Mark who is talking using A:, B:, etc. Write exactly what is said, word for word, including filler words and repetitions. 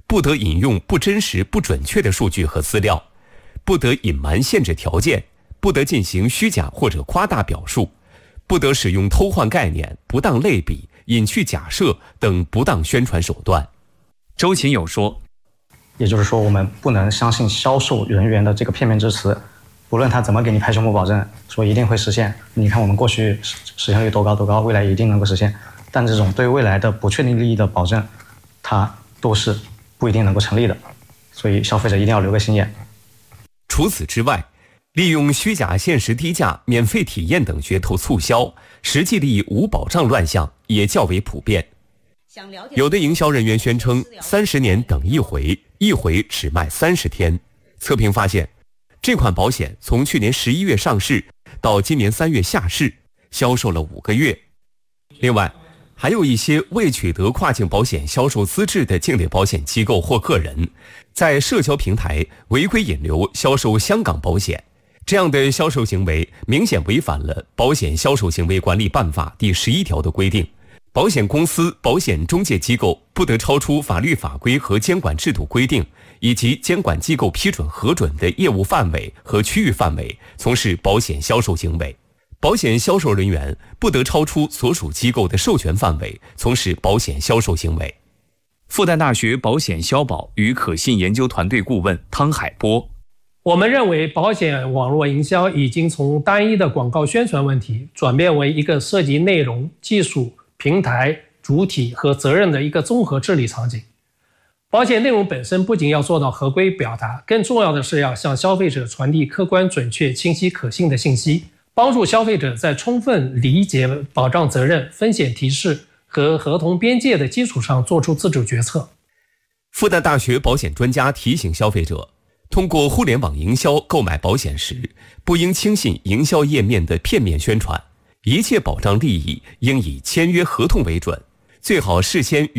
A: 不得引用不真实、不准确的数据和资料，不得隐瞒限制条件，不得进行虚假或者夸大表述，不得使用偷换概念、不当类比、隐去假设等不当宣传手段。
B: 周勤友说，
C: 也就是说，我们不能相信销售人员的这个片面之词，不论他怎么给你拍胸脯保证说一定会实现，你看我们过去实现率多高多高，未来一定能够实现，但这种对未来的不确定利益的保证，它都是不一定能够成立的，所以消费者一定要留个心眼。
A: 除此之外，利用虚假限时低价、免费体验等噱头促销，实际利益无保障乱象也较为普遍。有的营销人员宣称三十年等一回，一回只卖三十天。测评发现，这款保险从去年十一月上市到今年三月下市，销售了五个月。另外，还有一些未取得跨境保险销售资质的境内保险机构或个人，在社交平台违规引流销售香港保险，这样的销售行为明显违反了《保险销售行为管理办法》第十一条的规定。保险公司、保险中介机构不得超出法律法规和监管制度规定以及监管机构批准核准的业务范围和区域范围从事保险销售行为。保险销售人员不得超出所属机构的授权范围从事保险销售行为。
B: 复旦大学保险销保与可信研究团队顾问汤海波，
D: 我们认为保险网络营销已经从单一的广告宣传问题转变为一个涉及内容、技术、平台、主体和责任的一个综合治理场景。保险内容本身不仅要做到合规表达，更重要的是要向消费者传递客观、准确、清晰、可信的信息，帮助消费者在充分理解保障责任、风险提示和合同边界的基础上做出自主决策。
A: 复旦大学保险专家提醒消费者，通过互联网营销购买保险时，不应轻信营销页面的片面宣传，一切保障利益应以签约合同为准，最好事先与